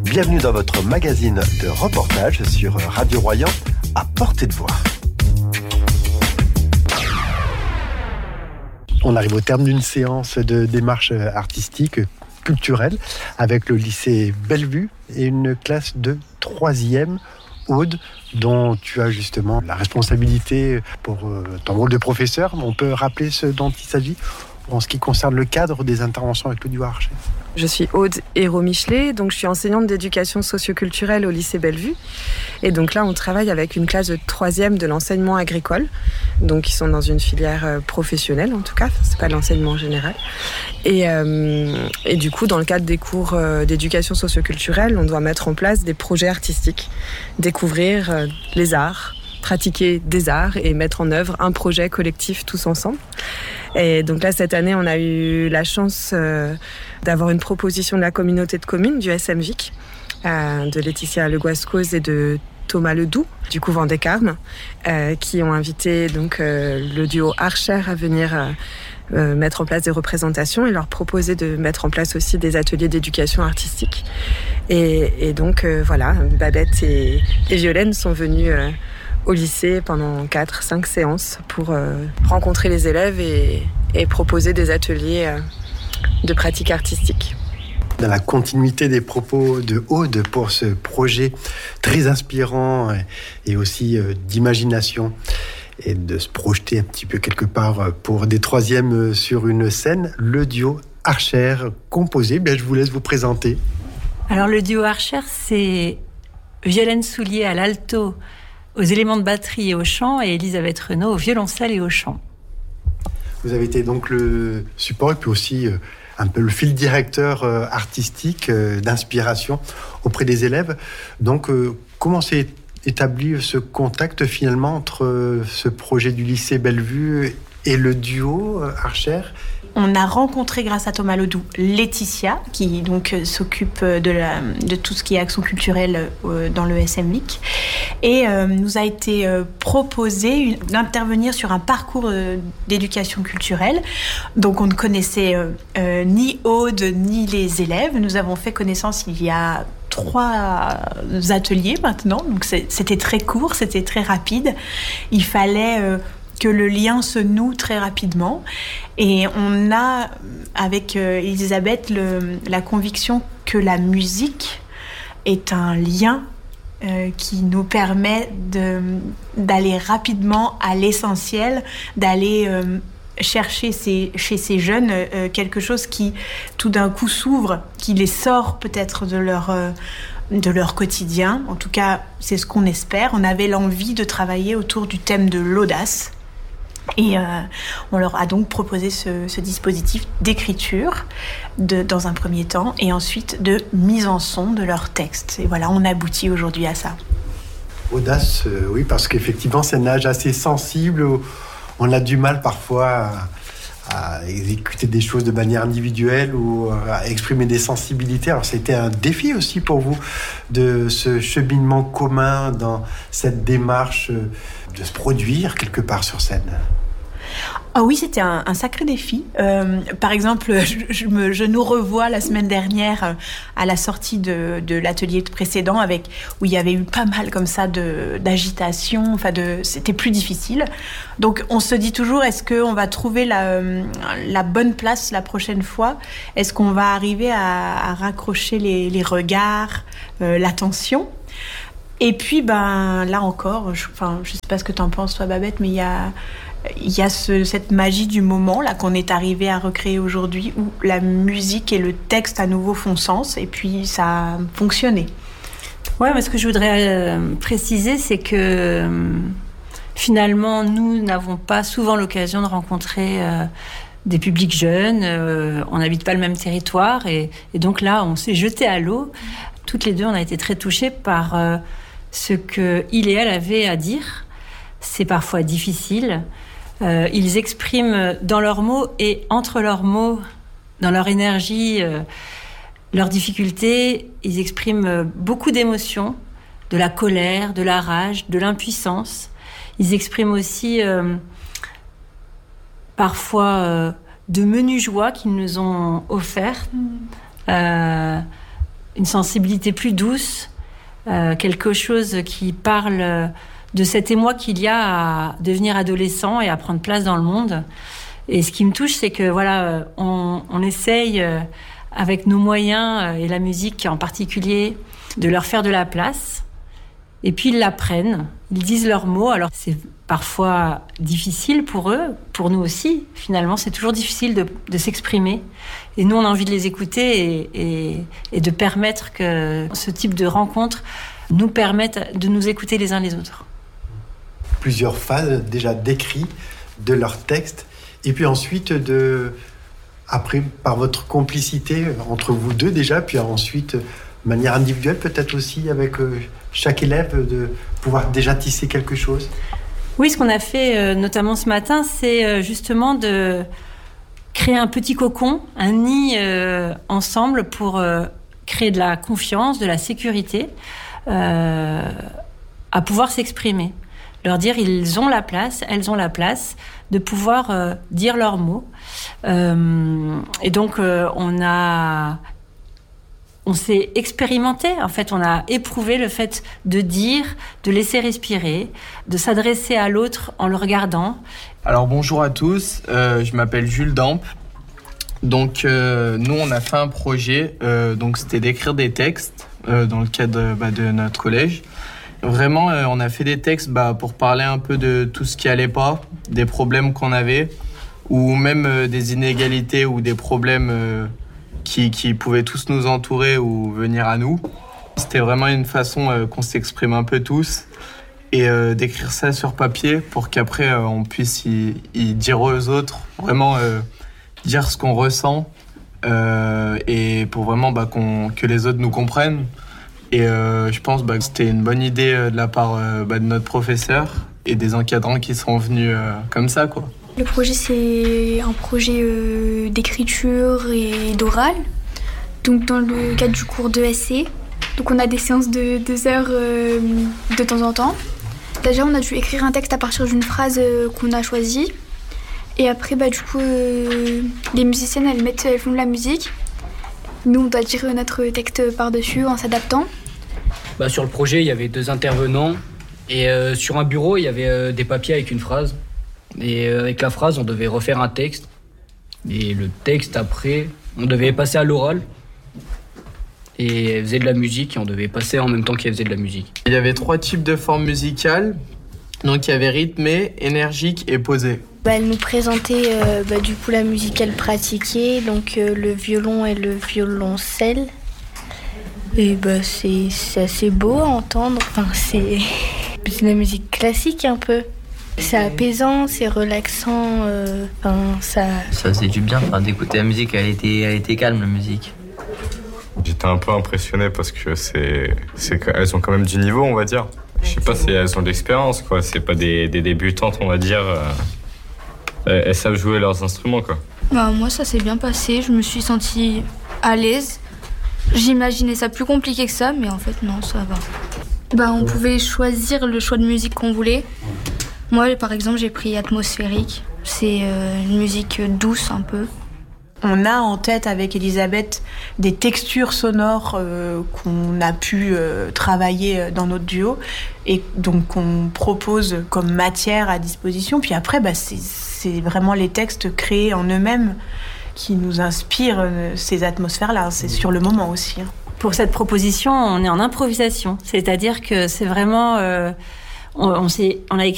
Bienvenue dans votre magazine de reportage sur Radio Royan, à portée de voix. On arrive au terme d'une séance de démarche artistique, culturelle, avec le lycée Bellevue et une classe de 3e, Aude, dont tu as justement la responsabilité pour ton rôle de professeur. On peut rappeler ce dont il s'agit en ce qui concerne le cadre des interventions avec le duo Archer. Je suis Aude Hérault-Michelet, donc je suis enseignante d'éducation socioculturelle au lycée Bellevue. Et donc là, on travaille avec une classe de 3e de l'enseignement agricole. Donc ils sont dans une filière professionnelle en tout cas, c'est pas l'enseignement général. Et du coup, dans le cadre des cours d'éducation socioculturelle, on doit mettre en place des projets artistiques, découvrir les arts, pratiquer des arts et mettre en œuvre un projet collectif tous ensemble. Et donc là, cette année, on a eu la chance d'avoir une proposition de la communauté de communes du SMVIC, de Laetitia Le Guascos et de Thomas Ledoux, du couvent des Carmes, qui ont invité donc, le duo Archer à venir mettre en place des représentations et leur proposer de mettre en place aussi des ateliers d'éducation artistique. Et donc, voilà, Babette et Violaine sont venues au lycée pendant 4-5 séances pour rencontrer les élèves et proposer des ateliers de pratique artistique. Dans la continuité des propos de Aude pour ce projet très inspirant et aussi d'imagination et de se projeter un petit peu quelque part pour des 3e sur une scène, le duo Archer composé, je vous laisse vous présenter. Alors le duo Archer, c'est Violaine Soulier à l'alto, aux éléments de batterie et au chant, et Elisabeth Renaud au violoncelle et au chant. Vous avez été donc le support et puis aussi un peu le fil directeur artistique d'inspiration auprès des élèves. Donc, comment s'est établi ce contact finalement entre ce projet du lycée Bellevue et le duo Archer ? On a rencontré, grâce à Thomas Ledoux, Laetitia, qui donc s'occupe de tout ce qui est action culturelle dans le SMVIC, et nous a été proposé d'intervenir sur un parcours d'éducation culturelle. Donc on ne connaissait ni Aude ni les élèves. Nous avons fait connaissance il y a 3 ateliers maintenant, donc c'était très court, c'était très rapide. Il fallait que le lien se noue très rapidement. Et on a, avec Elisabeth, la conviction que la musique est un lien qui nous permet d'aller rapidement à l'essentiel, d'aller chercher chez ces jeunes quelque chose qui, tout d'un coup, s'ouvre, qui les sort peut-être de leur quotidien. En tout cas, c'est ce qu'on espère. On avait l'envie de travailler autour du thème de l'audace. Et on leur a donc proposé ce dispositif d'écriture dans un premier temps et ensuite de mise en son de leurs textes. Et voilà, on aboutit aujourd'hui à ça. Audace, oui, parce qu'effectivement, c'est un âge assez sensible où on a du mal parfois à exécuter des choses de manière individuelle ou à exprimer des sensibilités. Alors, c'était un défi aussi pour vous de ce cheminement commun dans cette démarche de se produire quelque part sur scène. Ah oui, c'était un sacré défi. Par exemple, je nous revois la semaine dernière à la sortie de l'atelier précédent où il y avait eu pas mal comme ça d'agitation. C'était plus difficile. Donc on se dit toujours, est-ce qu'on va trouver la bonne place la prochaine fois ? Est-ce qu'on va arriver à raccrocher les regards, l'attention ? Et puis, là encore, je sais pas ce que t'en penses, toi, Babette, mais il y a cette magie du moment là qu'on est arrivé à recréer aujourd'hui, où la musique et le texte à nouveau font sens, et puis ça a fonctionné. Ouais, mais ce que je voudrais préciser, c'est que finalement, nous n'avons pas souvent l'occasion de rencontrer des publics jeunes. On n'habite pas le même territoire, et donc là, on s'est jeté à l'eau. Toutes les deux, on a été très touchés par ce qu'il et elle avaient à dire. C'est parfois difficile. Ils expriment dans leurs mots et entre leurs mots, dans leur énergie, leurs difficultés. Ils expriment beaucoup d'émotions, de la colère, de la rage, de l'impuissance. Ils expriment aussi parfois de menues joies qu'ils nous ont offertes. une sensibilité plus douce, quelque chose qui parle de cet émoi qu'il y a à devenir adolescent et à prendre place dans le monde. Et ce qui me touche, c'est que voilà, on essaye avec nos moyens et la musique en particulier de leur faire de la place. Et puis ils l'apprennent, ils disent leurs mots. Alors c'est parfois difficile pour eux, pour nous aussi. Finalement, c'est toujours difficile de s'exprimer. Et nous, on a envie de les écouter et de permettre que ce type de rencontre nous permette de nous écouter les uns les autres. Plusieurs phases déjà décrites de leur texte. Et puis ensuite, après, par votre complicité entre vous deux déjà, puis ensuite, de manière individuelle peut-être aussi avec chaque élève, de pouvoir déjà tisser quelque chose. Oui, ce qu'on a fait notamment ce matin, c'est justement de créer un petit cocon, un nid ensemble pour créer de la confiance, de la sécurité, à pouvoir s'exprimer. Leur dire ils ont la place, elles ont la place de pouvoir dire leurs mots. Et donc on s'est expérimenté, en fait, on a éprouvé le fait de dire, de laisser respirer, de s'adresser à l'autre en le regardant. Alors bonjour à tous, je m'appelle Jules Damp. Donc nous on a fait un projet, donc c'était d'écrire des textes dans le cadre de notre collège. Vraiment on a fait des textes pour parler un peu de tout ce qui allait pas, des problèmes qu'on avait, ou même des inégalités ou des problèmes qui pouvaient tous nous entourer ou venir à nous. C'était vraiment une façon qu'on s'exprime un peu tous et d'écrire ça sur papier pour qu'après on puisse y dire aux autres, vraiment dire ce qu'on ressent et pour vraiment que les autres nous comprennent. Et je pense que c'était une bonne idée de la part de notre professeur et des encadrants qui sont venus comme ça, quoi. Le projet, c'est un projet d'écriture et d'oral, donc dans le cadre du cours de SC. Donc on a des séances de 2 heures de temps en temps. Déjà, on a dû écrire un texte à partir d'une phrase qu'on a choisie. Et après, du coup, les musiciennes, elles font de la musique. Nous, on doit dire notre texte par-dessus en s'adaptant. Sur le projet, il y avait 2 intervenants. Et sur un bureau, il y avait des papiers avec une phrase. Et avec la phrase, on devait refaire un texte. Et le texte, après, on devait passer à l'oral. Et elle faisait de la musique et on devait passer en même temps qu'elle faisait de la musique. Il y avait 3 types de formes musicales. Donc il y avait rythmé, énergique et posé. Elle nous présentait du coup la musique qu'elle pratiquait, donc le violon et le violoncelle. Et c'est assez beau à entendre. Enfin, c'est de la musique classique un peu. C'est apaisant, c'est relaxant. Ça faisait du bien d'écouter la musique. Elle était calme, la musique. J'étais un peu impressionné parce que elles ont quand même du niveau, on va dire. Je sais pas si elles ont de l'expérience, quoi. C'est pas des débutantes, on va dire. Elles savent jouer leurs instruments, quoi. Moi, ça s'est bien passé. Je me suis sentie à l'aise. J'imaginais ça plus compliqué que ça, mais en fait, non, ça va. On pouvait choisir le choix de musique qu'on voulait. Moi, par exemple, j'ai pris atmosphérique. C'est une musique douce, un peu. On a en tête avec Elisabeth des textures sonores qu'on a pu travailler dans notre duo et donc qu'on propose comme matière à disposition. Puis après, c'est vraiment les textes créés en eux-mêmes qui nous inspirent ces atmosphères-là. C'est sur le moment aussi. Pour cette proposition, on est en improvisation. C'est-à-dire que c'est vraiment... On a écrit